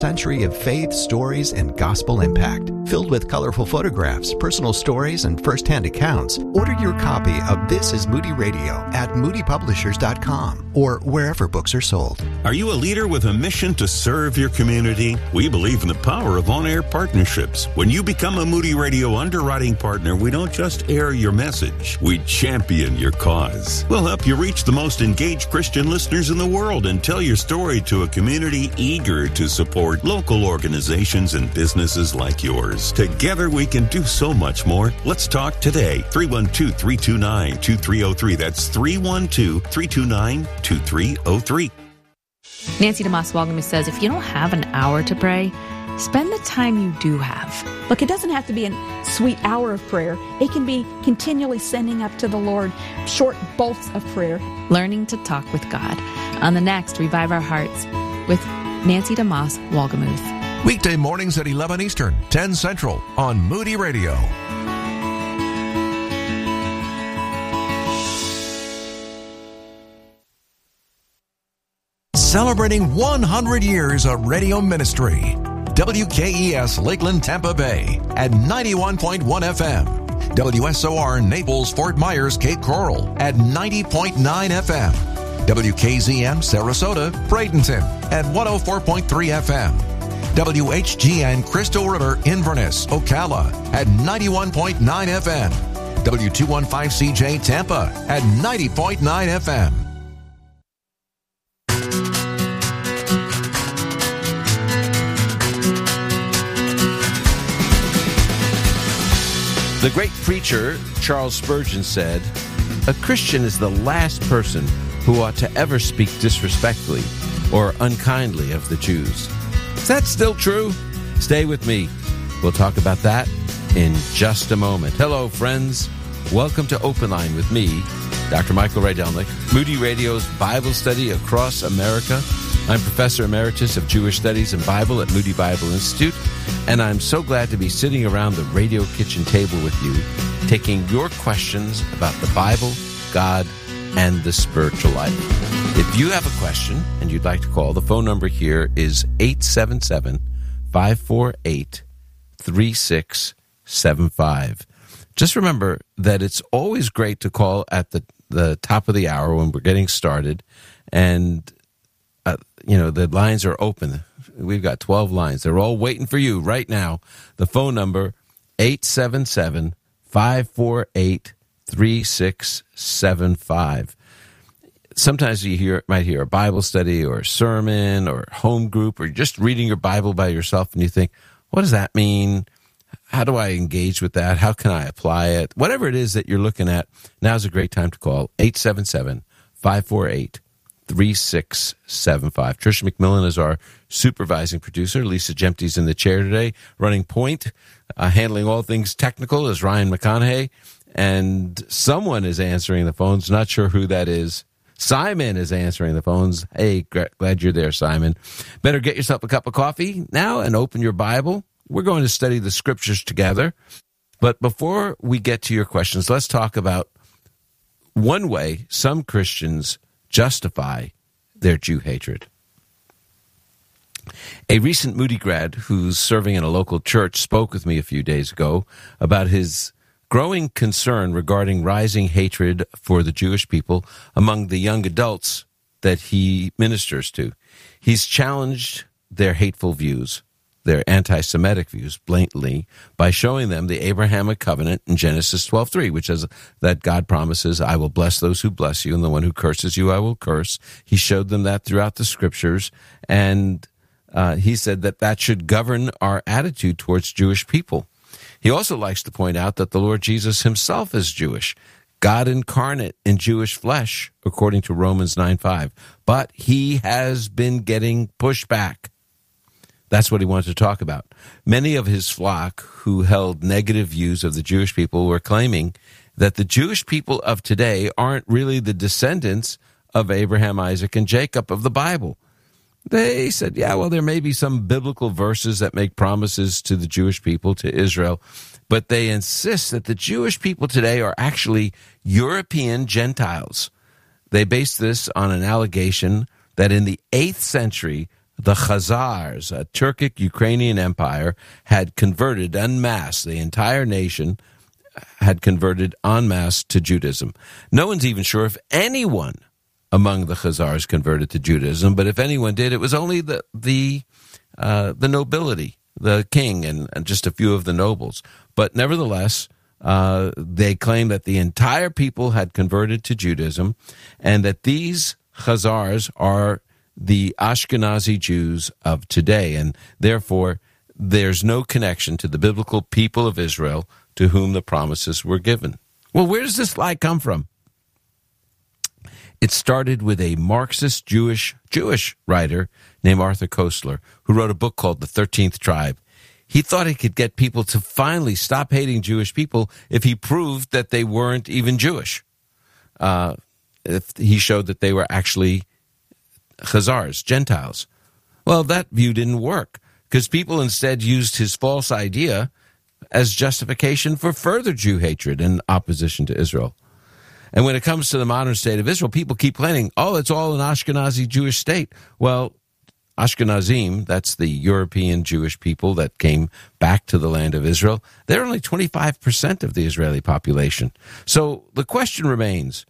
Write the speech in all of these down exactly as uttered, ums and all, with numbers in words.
Century of faith, stories, and gospel impact. Filled with colorful photographs, personal stories, and first-hand accounts, order your copy of This is Moody Radio at moody publishers dot com or wherever books are sold. Are you a leader with a mission to serve your community? We believe in the power of on-air partnerships. When you become a Moody Radio underwriting partner, we don't just air your message, we champion your cause. We'll help you reach the most engaged Christian listeners in the world and tell your story to a community eager to support local organizations and businesses like yours. Together we can do so much more. Let's talk today. three one two, three two nine, two three zero three. That's three one two, three two nine, two three zero three. Nancy DeMoss Walgamus says, if you don't have an hour to pray, spend the time you do have. Look, it doesn't have to be a sweet hour of prayer. It can be continually sending up to the Lord short bolts of prayer. Learning to talk with God. On the next Revive Our Hearts with Nancy DeMoss Walgamuth. Weekday mornings at eleven Eastern, ten Central on Moody Radio. Celebrating one hundred years of radio ministry. W K E S Lakeland, Tampa Bay at ninety-one point one F M. W S O R Naples, Fort Myers, Cape Coral at ninety point nine F M. W K Z M Sarasota, Bradenton at one oh four point three F M. W H G N Crystal River, Inverness, Ocala at ninety-one point nine F M. W two fifteen C J Tampa at ninety point nine F M. The great preacher Charles Spurgeon said, "A Christian is the last person who ought to ever speak disrespectfully or unkindly of the Jews." Is that still true? Stay with me. We'll talk about that in just a moment. Hello, friends. Welcome to Open Line with me, Doctor Michael Rydelnik, Moody Radio's Bible study across America. I'm Professor Emeritus of Jewish Studies and Bible at Moody Bible Institute, and I'm so glad to be sitting around the radio kitchen table with you, taking your questions about the Bible, God, and the spiritual life. If you have a question and you'd like to call, the phone number here is eight seven seven, five four eight, three six seven five. Just remember that it's always great to call at the, the top of the hour when we're getting started, and uh, you know, the lines are open. We've got twelve lines. They're all waiting for you right now. The phone number, eight seven seven, five four eight, three six seven five. Sometimes you hear might hear a Bible study or a sermon or home group, or just reading your Bible by yourself, and you think, what does that mean? How do I engage with that? How can I apply it? Whatever it is that you're looking at, now's a great time to call eight seven seven, five four eight, three six seven five. Tricia McMillan is our supervising producer. Lisa Jempty's in the chair today, running point, uh, handling all things technical is Ryan McConaughey, and someone is answering the phones. Not sure who that is. Simon is answering the phones. Hey, glad you're there, Simon. Better get yourself a cup of coffee now and open your Bible. We're going to study the scriptures together. But before we get to your questions, let's talk about one way some Christians justify their Jew hatred. A recent Moody grad who's serving in a local church spoke with me a few days ago about his growing concern regarding rising hatred for the Jewish people among the young adults that he ministers to. He's challenged their hateful views, their anti-Semitic views, blatantly, by showing them the Abrahamic covenant in Genesis twelve three, which says that God promises, I will bless those who bless you, and the one who curses you I will curse. He showed them that throughout the scriptures, and uh, he said that that should govern our attitude towards Jewish people. He also likes to point out that the Lord Jesus himself is Jewish, God incarnate in Jewish flesh, according to Romans nine five. But he has been getting pushed back. That's what he wanted to talk about. Many of his flock who held negative views of the Jewish people were claiming that the Jewish people of today aren't really the descendants of Abraham, Isaac, and Jacob of the Bible. They said, yeah, well, there may be some biblical verses that make promises to the Jewish people, to Israel, but they insist that the Jewish people today are actually European Gentiles. They base this on an allegation that in the eighth century, the Khazars, a Turkic-Ukrainian empire, had converted en masse. The entire nation had converted en masse to Judaism. No one's even sure if anyone among the Khazars converted to Judaism, but if anyone did, it was only the the uh, the nobility, the king, and, and just a few of the nobles. But nevertheless, uh, they claim that the entire people had converted to Judaism, and that these Khazars are the Ashkenazi Jews of today, and therefore there's no connection to the biblical people of Israel to whom the promises were given. Well, where does this lie come from? It started with a Marxist Jewish Jewish writer named Arthur Koestler, who wrote a book called The thirteenth Tribe. He thought he could get people to finally stop hating Jewish people if he proved that they weren't even Jewish. Uh, if he showed that they were actually Khazars, Gentiles. Well, that view didn't work, because people instead used his false idea as justification for further Jew hatred and opposition to Israel. And when it comes to the modern state of Israel, people keep claiming, oh, it's all an Ashkenazi Jewish state. Well, Ashkenazim, that's the European Jewish people that came back to the land of Israel, they're only twenty-five percent of the Israeli population. So the question remains,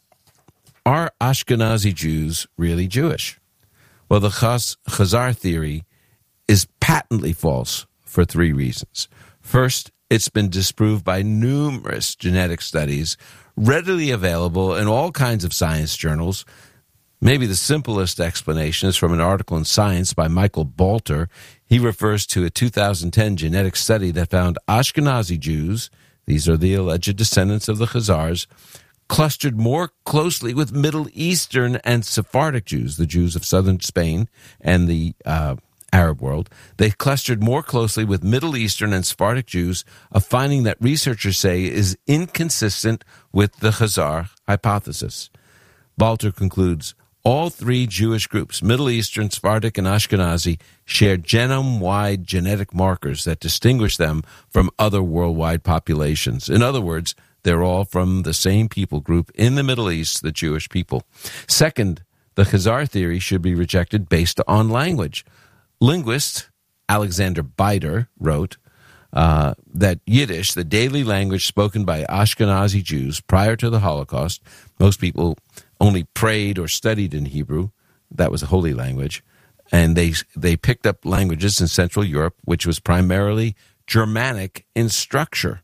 are Ashkenazi Jews really Jewish? Well, the Chaz- Khazar theory is patently false for three reasons. First, it's been disproved by numerous genetic studies readily available in all kinds of science journals. Maybe the simplest explanation is from an article in Science by Michael Balter. He refers to a two thousand ten genetic study that found Ashkenazi Jews, these are the alleged descendants of the Khazars, clustered more closely with Middle Eastern and Sephardic Jews, the Jews of southern Spain and the uh, Arab world. They clustered more closely with Middle Eastern and Sephardic Jews, a finding that researchers say is inconsistent with the Khazar hypothesis. Balter concludes, all three Jewish groups, Middle Eastern, Sephardic, and Ashkenazi, share genome-wide genetic markers that distinguish them from other worldwide populations. In other words, they're all from the same people group in the Middle East, the Jewish people. Second, the Khazar theory should be rejected based on language. Linguist Alexander Beider wrote uh, that Yiddish, the daily language spoken by Ashkenazi Jews prior to the Holocaust, most people only prayed or studied in Hebrew. That was a holy language. And they they picked up languages in Central Europe, which was primarily Germanic in structure.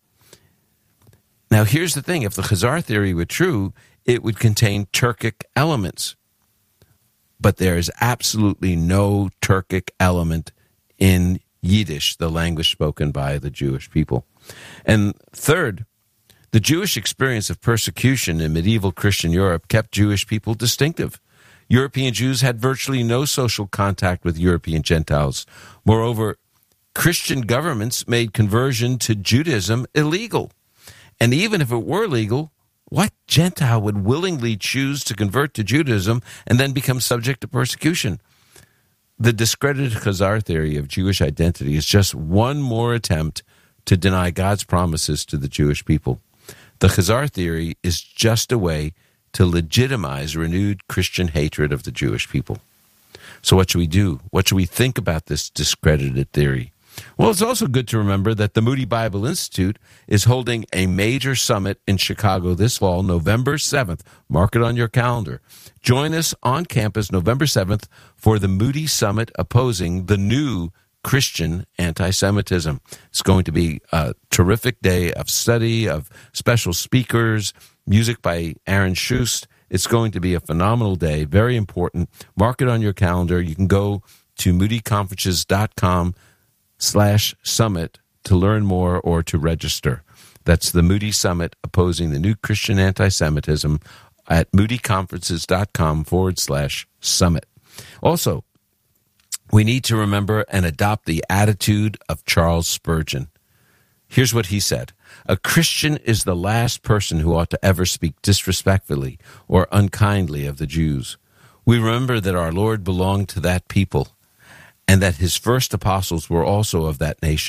Now, here's the thing. If the Khazar theory were true, it would contain Turkic elements. But there is absolutely no Turkic element in Yiddish, the language spoken by the Jewish people. And third, the Jewish experience of persecution in medieval Christian Europe kept Jewish people distinctive. European Jews had virtually no social contact with European Gentiles. Moreover, Christian governments made conversion to Judaism illegal. And even if it were legal, what Gentile would willingly choose to convert to Judaism and then become subject to persecution? The discredited Khazar theory of Jewish identity is just one more attempt to deny God's promises to the Jewish people. The Khazar theory is just a way to legitimize renewed Christian hatred of the Jewish people. So what should we do? What should we think about this discredited theory? Well, it's also good to remember that the Moody Bible Institute is holding a major summit in Chicago this fall, November seventh. Mark it on your calendar. Join us on campus November seventh for the Moody Summit opposing the new Christian anti-Semitism. It's going to be a terrific day of study, of special speakers, music by Aaron Schust. It's going to be a phenomenal day, very important. Mark it on your calendar. You can go to moody conferences dot com slash summit to learn more or to register. That's the Moody Summit opposing the new Christian anti-Semitism at moody conferences dot com forward slash summit. Also, we need to remember and adopt the attitude of Charles Spurgeon. Here's what he said. A Christian is the last person who ought to ever speak disrespectfully or unkindly of the Jews. We remember that our Lord belonged to that people, and that his first apostles were also of that nation.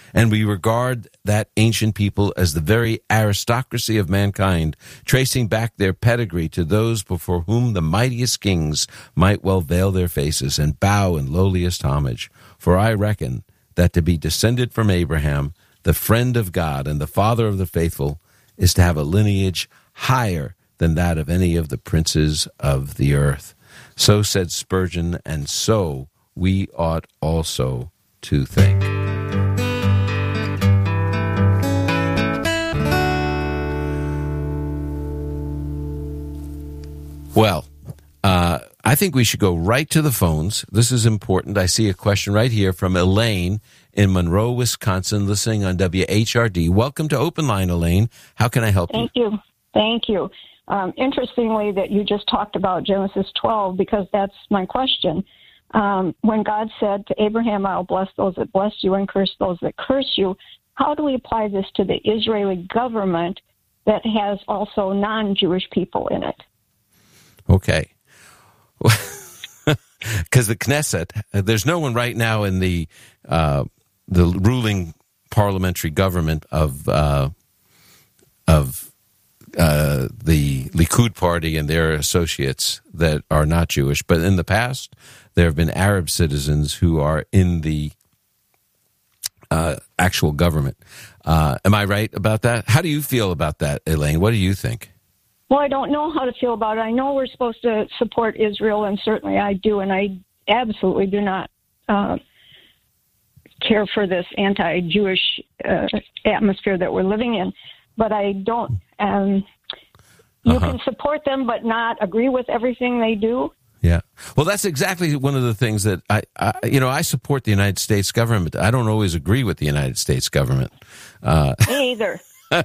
and we regard that ancient people as the very aristocracy of mankind, tracing back their pedigree to those before whom the mightiest kings might well veil their faces and bow in lowliest homage. For I reckon that to be descended from Abraham, the friend of God and the father of the faithful, is to have a lineage higher than that of any of the princes of the earth. So said Spurgeon, and so we ought also to think. Well, uh, I think we should go right to the phones. This is important. I see a question right here from Elaine in Monroe, Wisconsin, listening on W H R D. Welcome to Open Line, Elaine. How can I help Thank you? you. Thank you. Um, interestingly, that you just talked about Genesis twelve, because that's my question. Um, when God said to Abraham, I'll bless those that bless you and curse those that curse you, how do we apply this to the Israeli government that has also non-Jewish people in it? Okay. Because the Knesset, there's no one right now in the uh, the ruling parliamentary government of uh, of uh, the Likud party and their associates that are not Jewish. But in the past, there have been Arab citizens who are in the uh, actual government. Uh, am I right about that? How do you feel about that, Elaine? What do you think? Well, I don't know how to feel about it. I know we're supposed to support Israel, and certainly I do, and I absolutely do not uh, care for this anti-Jewish uh, atmosphere that we're living in. But I don't. Um, you uh-huh. can support them, but not agree with everything they do. Yeah. Well, that's exactly one of the things that I, I, you know, I support the United States government. I don't always agree with the United States government. Uh, Me either.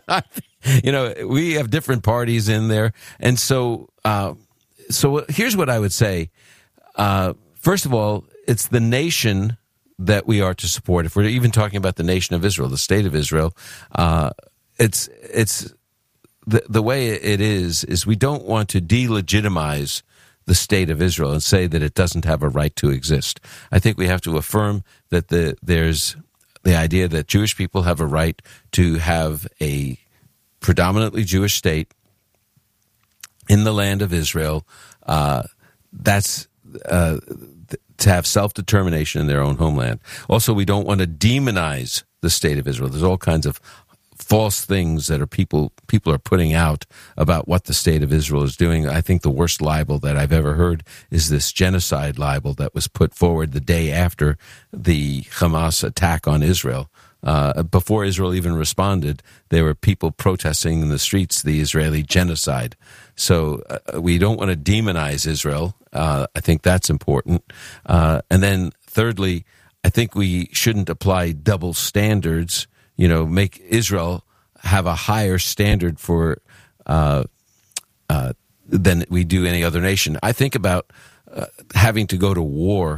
You know, we have different parties in there. And so, uh, so here's what I would say. Uh, first of all, it's the nation that we are to support. If we're even talking about the nation of Israel, the state of Israel, uh, it's, it's the, the way it is, is we don't want to delegitimize the state of Israel and say that it doesn't have a right to exist. I think we have to affirm that the, there's the idea that Jewish people have a right to have a predominantly Jewish state in the land of Israel. Uh, that's uh, th- to have self-determination in their own homeland. Also, we don't want to demonize the state of Israel. There's all kinds of false things that are people people are putting out about what the state of Israel is doing. I think the worst libel that I've ever heard is this genocide libel that was put forward the day after the Hamas attack on Israel. Uh, before Israel even responded, there were people protesting in the streets the Israeli genocide. So uh, we don't want to demonize Israel. Uh, I think that's important. Uh, and then thirdly, I think we shouldn't apply double standards, you know, make Israel have a higher standard for uh, uh, than we do any other nation. I think about uh, having to go to war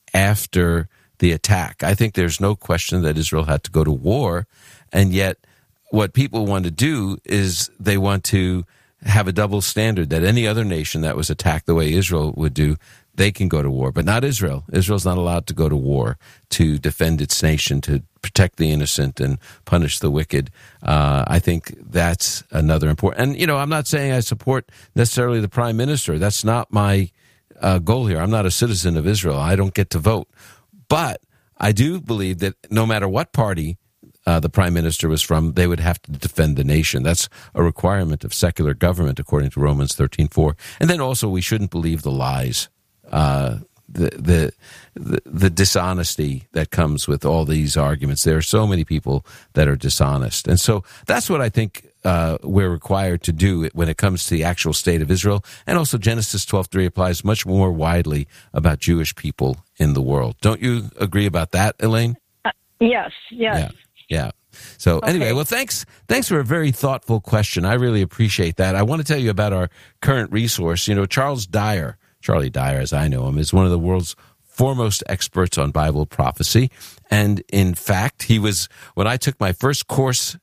after the attack. I think there's no question that Israel had to go to war, and yet what people want to do is they want to have a double standard that any other nation that was attacked the way Israel would do, they can go to war, but not Israel. Israel's not allowed to go to war to defend its nation, to protect the innocent and punish the wicked. Uh, I think that's another important. And, you know, I'm not saying I support necessarily the prime minister. That's not my uh, goal here. I'm not a citizen of Israel. I don't get to vote. But I do believe that no matter what party uh, the prime minister was from, they would have to defend the nation. That's a requirement of secular government, according to Romans thirteen four. And then also we shouldn't believe the lies, uh, the, the the the dishonesty that comes with all these arguments. There are so many people that are dishonest. And so that's what I think uh, we're required to do when it comes to the actual state of Israel. And also Genesis twelve three applies much more widely about Jewish people in the world. Don't you agree about that, Elaine? Uh, yes, yes. Yeah. Yeah. So Okay. anyway, well, thanks. Thanks for a very thoughtful question. I really appreciate that. I want to tell you about our current resource. You know, Charles Dyer, Charlie Dyer, as I know him, is one of the world's foremost experts on Bible prophecy. And in fact, he was, when I took my first course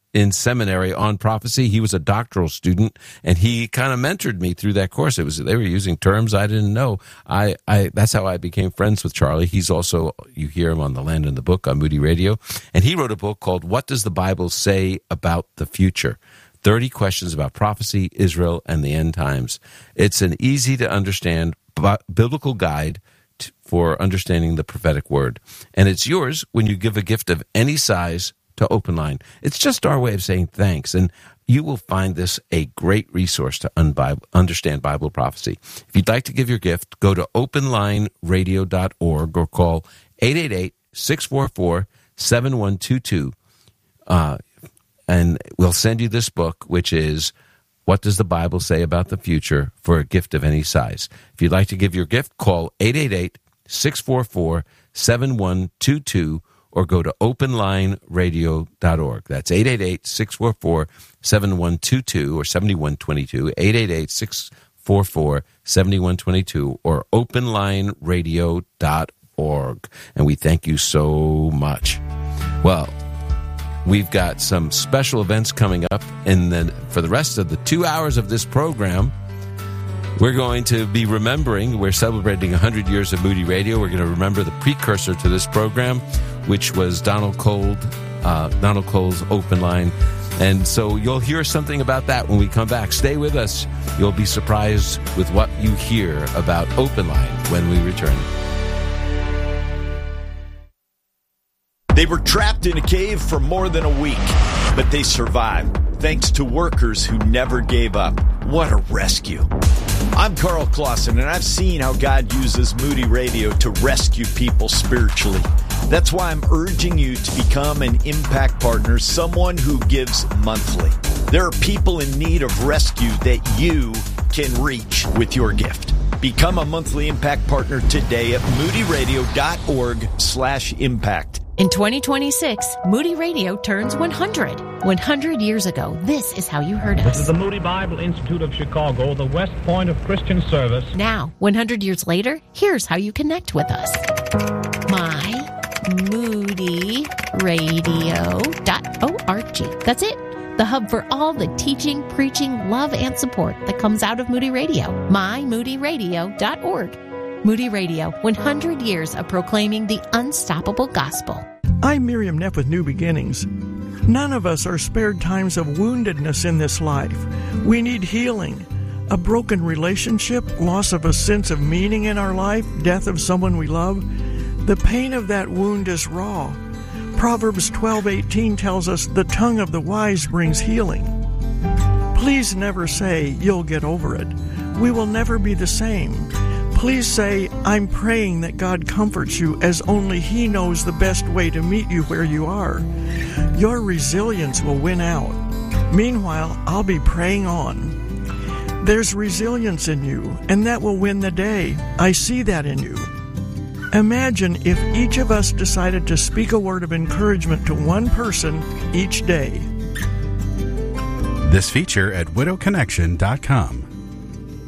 in seminary on prophecy. He was a doctoral student, and he kind of mentored me through that course. It was they were using terms I didn't know. I, I that's how I became friends with Charlie. He's also, you hear him on The Land and the Book on Moody Radio, and he wrote a book called What Does the Bible Say About the Future? thirty questions about prophecy, Israel, and the end times. It's an easy to understand biblical guide for understanding the prophetic word. And it's yours when you give a gift of any size to Open Line. It's just our way of saying thanks, and you will find this a great resource to unbible, understand Bible prophecy. If you'd like to give your gift, go to open line radio dot org or call eight eight eight, six four four, seven one two two, uh, and we'll send you this book, which is What Does the Bible Say About the Future, for a gift of any size. If you'd like to give your gift, call eight eight eight, six four four, seven one two two or go to open line radio dot org. That's eight eight eight, six four four, seven one two two or seven one two two, eight eight eight, six four four, seven one two two or open line radio dot org. And we thank you so much. Well, we've got some special events coming up, and then for the rest of the two hours of this program, we're going to be remembering, we're celebrating one hundred years of Moody Radio. We're going to remember the precursor to this program, which was Donald Cole, uh, Donald Cole's Open Line. And so you'll hear something about that when we come back. Stay with us. You'll be surprised with what you hear about Open Line when we return. They were trapped in a cave for more than a week, but they survived, thanks to workers who never gave up. What a rescue. I'm Carl Clausen, and I've seen how God uses Moody Radio to rescue people spiritually. That's why I'm urging you to become an impact partner, someone who gives monthly. There are people in need of rescue that you can reach with your gift. Become a monthly impact partner today at moody radio dot org slash impact. In twenty twenty-six, Moody Radio turns one hundred. one hundred years ago, this is how you heard us. This is the Moody Bible Institute of Chicago, the West Point of Christian service. Now, one hundred years later, here's how you connect with us. My Moody Radio dot org. That's it. The hub for all the teaching, preaching, love, and support that comes out of Moody Radio. my moody radio dot org. Moody Radio, one hundred years of proclaiming the unstoppable gospel. I'm Miriam Neff with New Beginnings. None of us are spared times of woundedness in this life. We need healing. A broken relationship, loss of a sense of meaning in our life, death of someone we love. The pain of that wound is raw. Proverbs twelve eighteen tells us the tongue of the wise brings healing. Please never say, you'll get over it. We will never be the same. Please say, I'm praying that God comforts you, as only He knows the best way to meet you where you are. Your resilience will win out. Meanwhile, I'll be praying on. There's resilience in you, and that will win the day. I see that in you. Imagine if each of us decided to speak a word of encouragement to one person each day. This feature at widow connection dot com.